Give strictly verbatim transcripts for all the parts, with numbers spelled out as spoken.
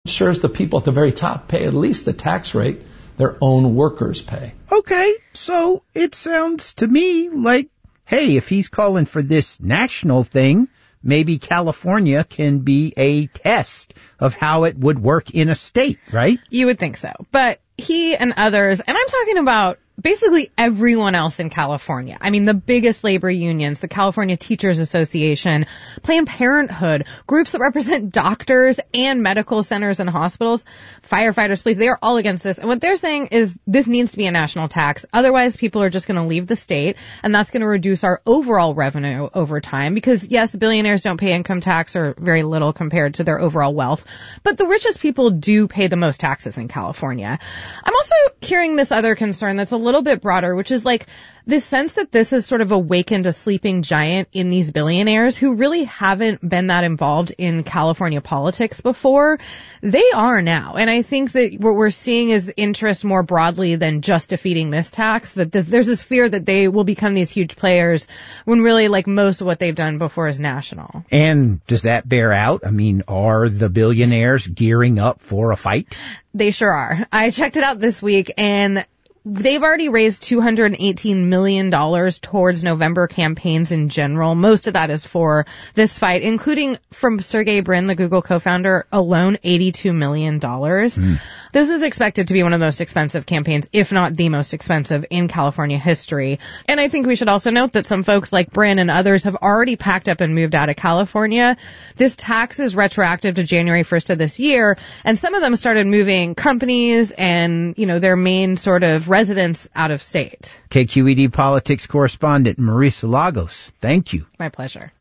ensures the people at the very top pay at least the tax rate their own workers pay. Okay, so it sounds to me like, hey, if he's calling for this national thing, maybe California can be a test of how it would work in a state, right? You would think so. But he and others, and I'm talking about basically everyone else in California. I mean, the biggest labor unions, the California Teachers Association, Planned Parenthood, groups that represent doctors and medical centers and hospitals, firefighters, police, they are all against this. And what they're saying is this needs to be a national tax. Otherwise, people are just going to leave the state, and that's going to reduce our overall revenue over time because, yes, billionaires don't pay income tax or very little compared to their overall wealth, but the richest people do pay the most taxes in California. I'm also hearing this other concern that's a little bit broader, which is like this sense that this has sort of awakened a sleeping giant in these billionaires who really haven't been that involved in California politics before. They are now. And I think that what we're seeing is interest more broadly than just defeating this tax, that this, there's this fear that they will become these huge players when really like most of what they've done before is national. And does that bear out? I mean, are the billionaires gearing up for a fight? They sure are. I checked it out this week, and they've already raised two hundred eighteen million dollars towards November campaigns in general. Most of that is for this fight, including from Sergey Brin, the Google co-founder, alone, eighty-two million dollars. Mm. This is expected to be one of the most expensive campaigns, if not the most expensive in California history. And I think we should also note that some folks like Brin and others have already packed up and moved out of California. This tax is retroactive to January first of this year, and some of them started moving companies and, you know, their main sort of residents out of state. K Q E D politics correspondent Marisa Lagos, thank you. My pleasure.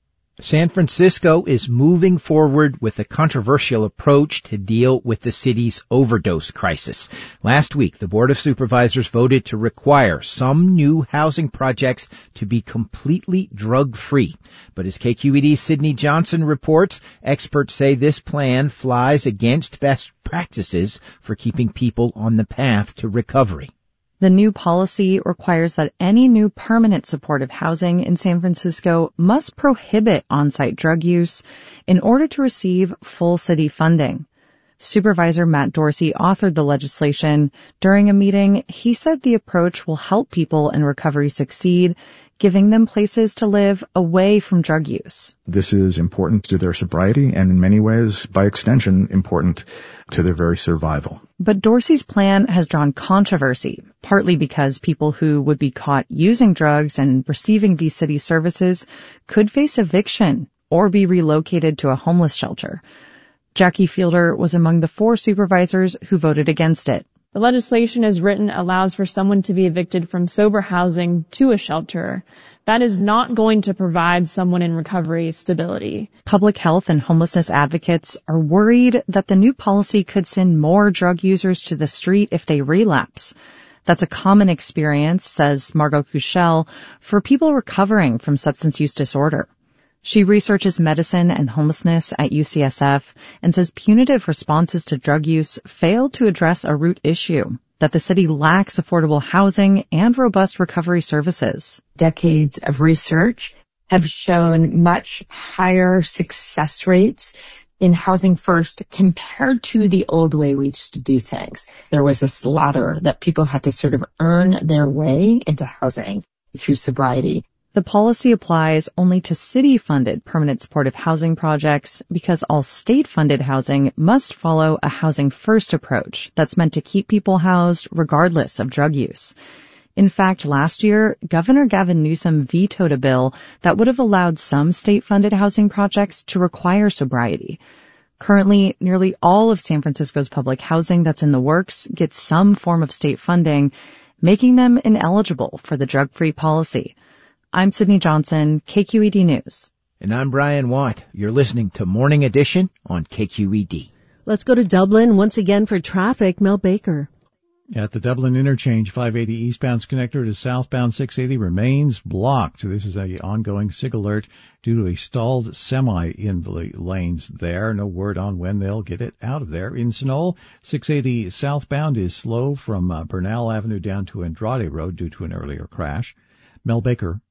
San Francisco is moving forward with a controversial approach to deal with the city's overdose crisis. Last week, the Board of Supervisors voted to require some new housing projects to be completely drug-free. But as K Q E D's Sydney Johnson reports, experts say this plan flies against best practices for keeping people on the path to recovery. The new policy requires that any new permanent supportive housing in San Francisco must prohibit on-site drug use in order to receive full city funding. Supervisor Matt Dorsey authored the legislation. During a meeting, he said the approach will help people in recovery succeed, giving them places to live away from drug use. This is important to their sobriety and in many ways, by extension, important to their very survival. But Dorsey's plan has drawn controversy, partly because people who would be caught using drugs and receiving these city services could face eviction or be relocated to a homeless shelter. Jackie Fielder was among the four supervisors who voted against it. The legislation as written allows for someone to be evicted from sober housing to a shelter. That is not going to provide someone in recovery stability. Public health and homelessness advocates are worried that the new policy could send more drug users to the street if they relapse. That's a common experience, says Margot Kuchel, for people recovering from substance use disorder. She researches medicine and homelessness at U C S F and says punitive responses to drug use fail to address a root issue, that the city lacks affordable housing and robust recovery services. Decades of research have shown much higher success rates in housing first compared to the old way we used to do things. There was this ladder that people had to sort of earn their way into housing through sobriety. The policy applies only to city-funded permanent supportive housing projects because all state-funded housing must follow a housing-first approach that's meant to keep people housed regardless of drug use. In fact, last year, Governor Gavin Newsom vetoed a bill that would have allowed some state-funded housing projects to require sobriety. Currently, nearly all of San Francisco's public housing that's in the works gets some form of state funding, making them ineligible for the drug-free policy. I'm Sydney Johnson, K Q E D News. And I'm Brian Watt. You're listening to Morning Edition on K Q E D. Let's go to Dublin once again for traffic. Mel Baker. At the Dublin interchange, five eighty eastbound connector to southbound six eighty remains blocked. So this is a ongoing SIG alert due to a stalled semi in the lanes there. No word on when they'll get it out of there. In Knoll, six eighty southbound is slow from uh, Bernal Avenue down to Andrade Road due to an earlier crash. Mel Baker,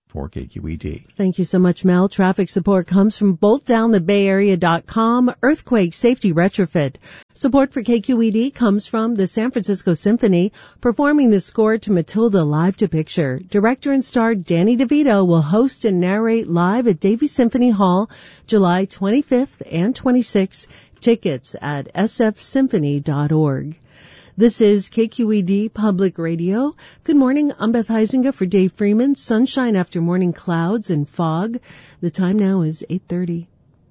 for K Q E D. Thank you so much, Mel. Traffic support comes from bolt down the bay area dot com, Earthquake Safety Retrofit. Support for K Q E D comes from the San Francisco Symphony, performing the score to Matilda Live to Picture. Director and star Danny DeVito will host and narrate live at Davie Symphony Hall, July twenty-fifth and twenty-sixth. Tickets at s f symphony dot org. This is K Q E D Public Radio. Good morning. I'm Beth Heisinger for Dave Freeman. Sunshine after morning clouds and fog. The time now is eight thirty.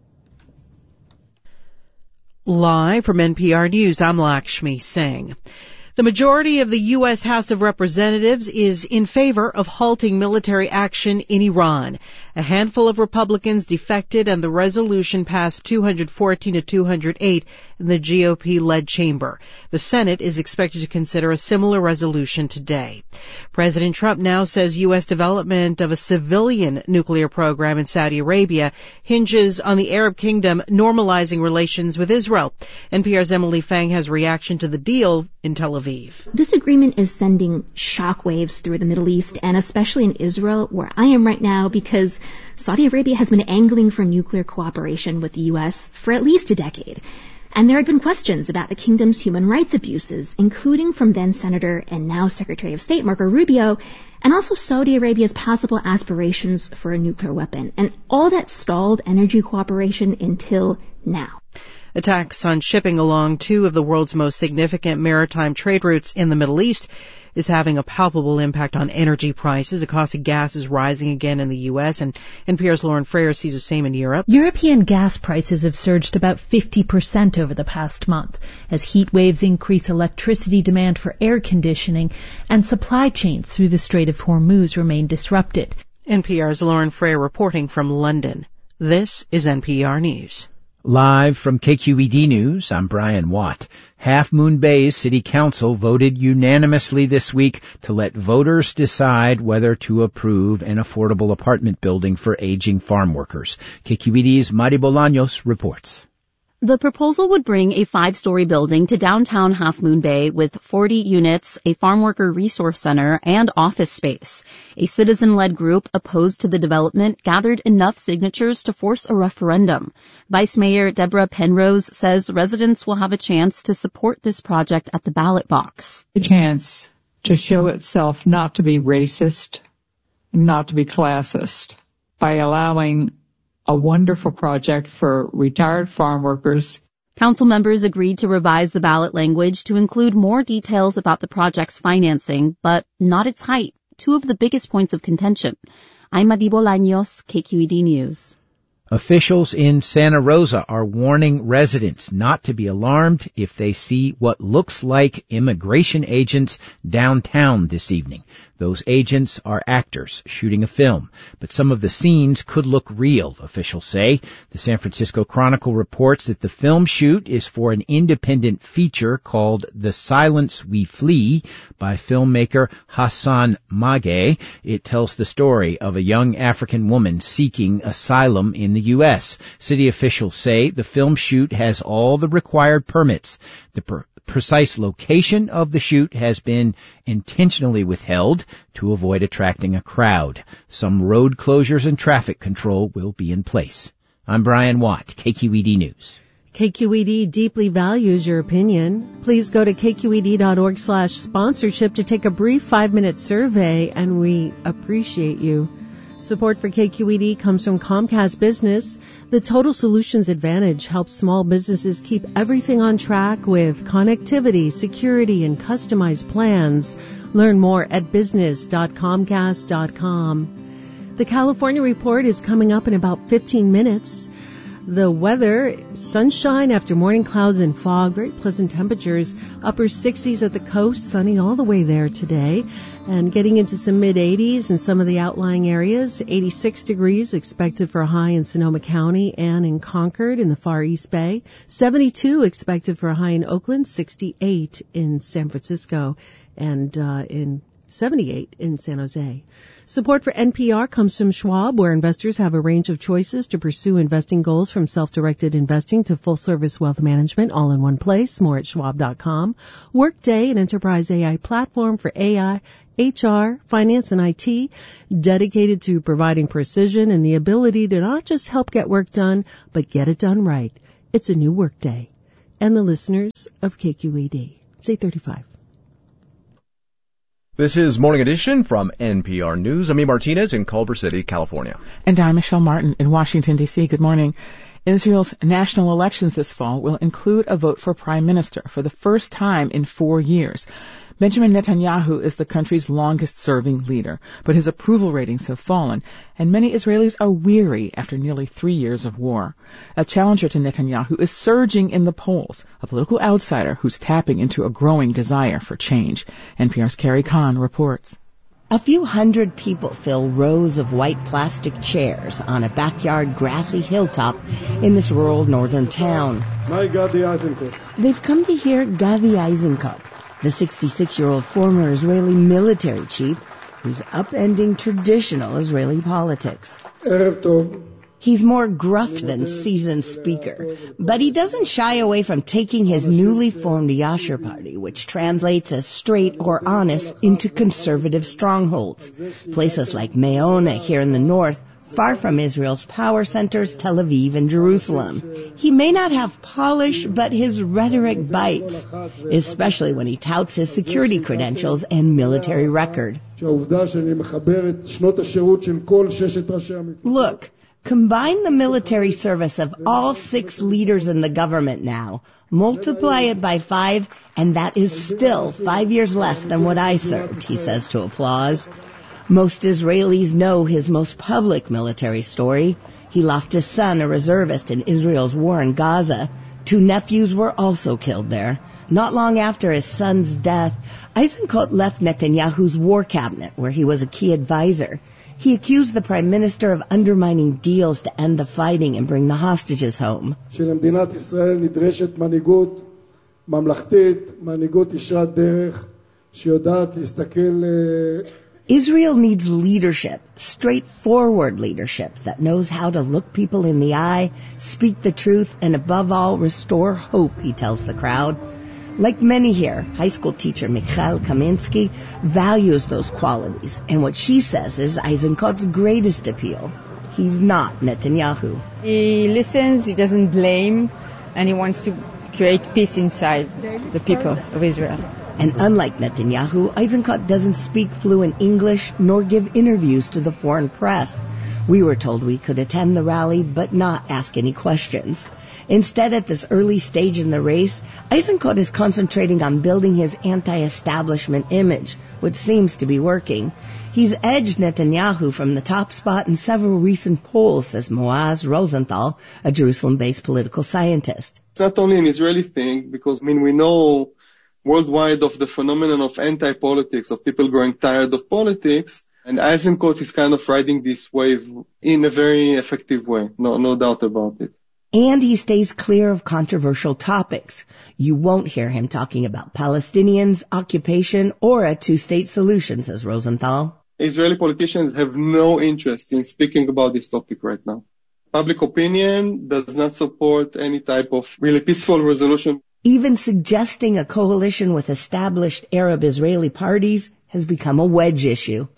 Live from N P R News, I'm Lakshmi Singh. The majority of the U S House of Representatives is in favor of halting military action in Iran. A handful of Republicans defected and the resolution passed two hundred fourteen to two hundred eight in the G O P-led chamber. The Senate is expected to consider a similar resolution today. President Trump now says U S development of a civilian nuclear program in Saudi Arabia hinges on the Arab kingdom normalizing relations with Israel. N P R's Emily Fang has reaction to the deal in Tel Aviv. This agreement is sending shockwaves through the Middle East and especially in Israel, where I am right now, because Saudi Arabia has been angling for nuclear cooperation with the U S for at least a decade. And there have been questions about the kingdom's human rights abuses, including from then Senator and now Secretary of State Marco Rubio, and also Saudi Arabia's possible aspirations for a nuclear weapon. And all that stalled energy cooperation until now. Attacks on shipping along two of the world's most significant maritime trade routes in the Middle East is having a palpable impact on energy prices. The cost of gas is rising again in the U S, and N P R's Lauren Freyer sees the same in Europe. European gas prices have surged about fifty percent over the past month as heat waves increase electricity demand for air conditioning and supply chains through the Strait of Hormuz remain disrupted. N P R's Lauren Freyer reporting from London. This is N P R News. Live from K Q E D News, I'm Brian Watt. Half Moon Bay's City Council voted unanimously this week to let voters decide whether to approve an affordable apartment building for aging farm workers. K Q E D's Mari Bolaños reports. The proposal would bring a five-story building to downtown Half Moon Bay with forty units, a farm worker resource center, and office space. A citizen-led group opposed to the development gathered enough signatures to force a referendum. Vice Mayor Deborah Penrose says residents will have a chance to support this project at the ballot box. A chance to show itself not to be racist, not to be classist, by allowing a wonderful project for retired farm workers. Council members agreed to revise the ballot language to include more details about the project's financing, but not its height, two of the biggest points of contention. I'm Madi Bolaños, K Q E D News. Officials in Santa Rosa are warning residents not to be alarmed if they see what looks like immigration agents downtown this evening. Those agents are actors shooting a film, but some of the scenes could look real, officials say. The San Francisco Chronicle reports that the film shoot is for an independent feature called The Silence We Flee by filmmaker Hassan Magé. It tells the story of a young African woman seeking asylum in the U S. City officials say the film shoot has all the required permits. The per- precise location of the shoot has been intentionally withheld to avoid attracting a crowd. Some road closures and traffic control will be in place. I'm Brian Watt, K Q E D News. K Q E D deeply values your opinion. Please go to k q e d dot org slash sponsorship to take a brief five-minute survey, and we appreciate you. Support for K Q E D comes from Comcast Business. The Total Solutions Advantage helps small businesses keep everything on track with connectivity, security, and customized plans. Learn more at business dot comcast dot com. The California Report is coming up in about fifteen minutes. The weather, sunshine after morning clouds and fog, very pleasant temperatures, upper sixties at the coast, sunny all the way there today, and getting into some mid-eighties in some of the outlying areas. eighty-six degrees expected for a high in Sonoma County and in Concord in the Far East Bay. seventy-two expected for a high in Oakland, sixty-eight in San Francisco, and uh, in seventy-eight in San Jose. Support for N P R comes from Schwab, where investors have a range of choices to pursue investing goals, from self-directed investing to full-service wealth management, all in one place. More at schwab dot com. Workday, an enterprise A I platform for A I H R, finance, and I T, dedicated to providing precision and the ability to not just help get work done, but get it done right. It's a new workday. And the listeners of K Q E D. It's eight thirty-five. This is Morning Edition from N P R News. I'm E. Martinez in Culver City, California. And I'm Michelle Martin in Washington, D C. Good morning. Israel's national elections this fall will include a vote for prime minister for the first time in four years. Benjamin Netanyahu is the country's longest-serving leader, but his approval ratings have fallen, and many Israelis are weary after nearly three years of war. A challenger to Netanyahu is surging in the polls, a political outsider who's tapping into a growing desire for change. N P R's Carrie Kahn reports. A few hundred people fill rows of white plastic chairs on a backyard grassy hilltop in this rural northern town. They've come to hear Gavi Eisenkot, the sixty-six-year-old former Israeli military chief who's upending traditional Israeli politics. He's more gruff than seasoned speaker, but he doesn't shy away from taking his newly formed Yashar party, which translates as straight or honest, into conservative strongholds. Places like Meona here in the north, far from Israel's power centers, Tel Aviv and Jerusalem. He may not have polish, but his rhetoric bites, especially when he touts his security credentials and military record. Look, combine the military service of all six leaders in the government now, multiply it by five, and that is still five years less than what I served, he says to applause. Most Israelis know his most public military story. He lost his son, a reservist, in Israel's war in Gaza. Two nephews were also killed there. Not long after his son's death, Eisenkot left Netanyahu's war cabinet, where he was a key advisor. He accused the prime minister of undermining deals to end the fighting and bring the hostages home. Israel needs leadership, straightforward leadership that knows how to look people in the eye, speak the truth, and above all, restore hope, he tells the crowd. Like many here, high school teacher Mikhail Kaminsky values those qualities, and what she says is Eisenkot's greatest appeal. He's not Netanyahu. He listens, he doesn't blame, and he wants to create peace inside the people of Israel. And unlike Netanyahu, Eisenkot doesn't speak fluent English nor give interviews to the foreign press. We were told we could attend the rally but not ask any questions. Instead, at this early stage in the race, Eisenkot is concentrating on building his anti-establishment image, which seems to be working. He's edged Netanyahu from the top spot in several recent polls, says Moaz Rosenthal, a Jerusalem-based political scientist. It's not only an Israeli thing, because, I mean, we know worldwide of the phenomenon of anti-politics, of people growing tired of politics, and Eisenkot is kind of riding this wave in a very effective way, no, no doubt about it. And he stays clear of controversial topics. You won't hear him talking about Palestinians, occupation, or a two-state solution, says Rosenthal. Israeli politicians have no interest in speaking about this topic right now. Public opinion does not support any type of really peaceful resolution. Even suggesting a coalition with established Arab-Israeli parties has become a wedge issue.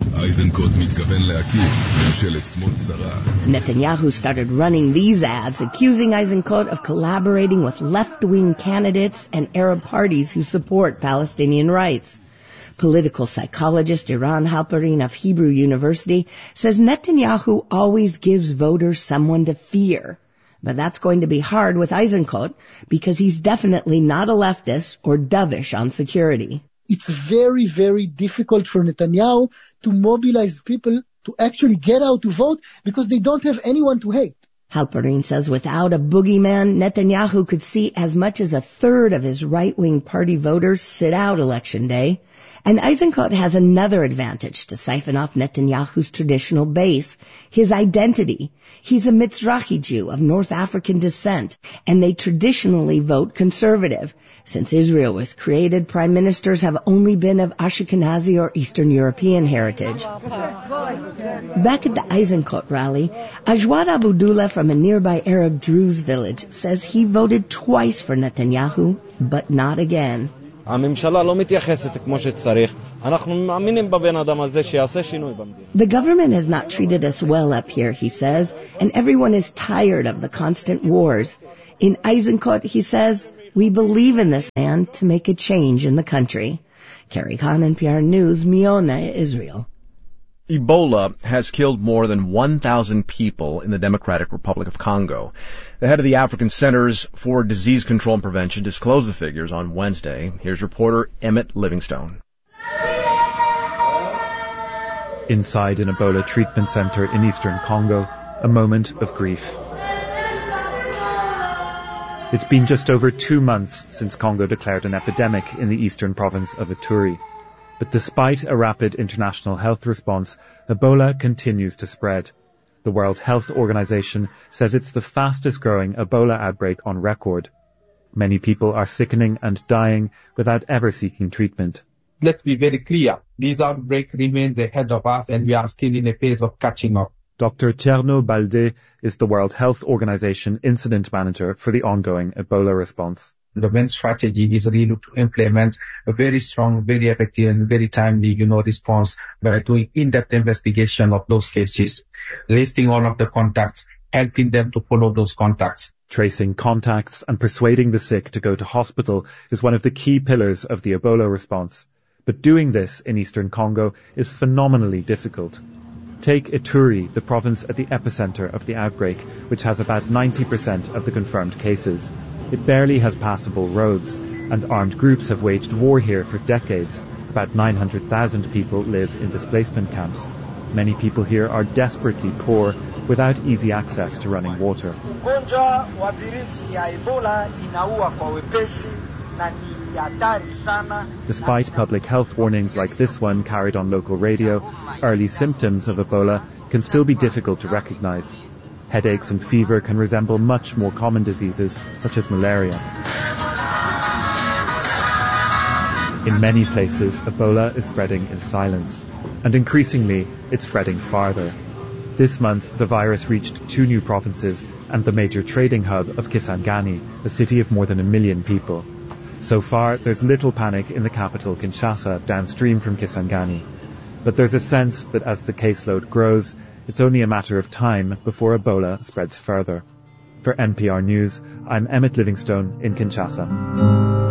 Netanyahu started running these ads, accusing Eisenkot of collaborating with left-wing candidates and Arab parties who support Palestinian rights. Political psychologist Iran Halperin of Hebrew University says Netanyahu always gives voters someone to fear. But that's going to be hard with Eisenkot because he's definitely not a leftist or dovish on security. It's very, very difficult for Netanyahu to mobilize people to actually get out to vote because they don't have anyone to hate. Halperin says without a boogeyman, Netanyahu could see as much as a third of his right-wing party voters sit out election day. And Eisenkot has another advantage to siphon off Netanyahu's traditional base, his identity. He's a Mizrahi Jew of North African descent, and they traditionally vote conservative. Since Israel was created, prime ministers have only been of Ashkenazi or Eastern European heritage. Back at the Eisenkot rally, Ajwad Abdullah from a nearby Arab Druze village says he voted twice for Netanyahu, but not again. הממשלה לא מתייחסת כמו שצריך. אנחנו מאמינים בבן אדם הזה שיעשה שינוי במדינה. The government has not treated us well up here, he says, and everyone is tired of the constant wars. In Eisenkot, he says, we believe in this man to make a change in the country. Carrie Khan, N P R News, Miona, Israel. Ebola has killed more than one thousand people in the Democratic Republic of Congo. The head of the African Centers for Disease Control and Prevention disclosed the figures on Wednesday. Here's reporter Emmett Livingstone. Inside an Ebola treatment center in eastern Congo, a moment of grief. It's been just over two months since Congo declared an epidemic in the eastern province of Ituri. But despite a rapid international health response, Ebola continues to spread. The World Health Organization says it's the fastest growing Ebola outbreak on record. Many people are sickening and dying without ever seeking treatment. Let's be very clear. This outbreak remains ahead of us and we are still in a phase of catching up. Doctor Tierno Balde is the World Health Organization Incident Manager for the ongoing Ebola response. The main strategy is really to implement a very strong, very effective and very timely, you know, response by doing in-depth investigation of those cases, listing all of the contacts, helping them to follow those contacts. Tracing contacts and persuading the sick to go to hospital is one of the key pillars of the Ebola response. But doing this in eastern Congo is phenomenally difficult. Take Ituri, the province at the epicenter of the outbreak, which has about ninety percent of the confirmed cases. It barely has passable roads, and armed groups have waged war here for decades. About nine hundred thousand people live in displacement camps. Many people here are desperately poor, without easy access to running water. Despite public health warnings like this one carried on local radio, early symptoms of Ebola can still be difficult to recognize. Headaches and fever can resemble much more common diseases, such as malaria. In many places, Ebola is spreading in silence, and increasingly, it's spreading farther. This month, the virus reached two new provinces and the major trading hub of Kisangani, a city of more than a million people. So far, there's little panic in the capital, Kinshasa, downstream from Kisangani. But there's a sense that as the caseload grows, it's only a matter of time before Ebola spreads further. For N P R News, I'm Emmett Livingstone in Kinshasa.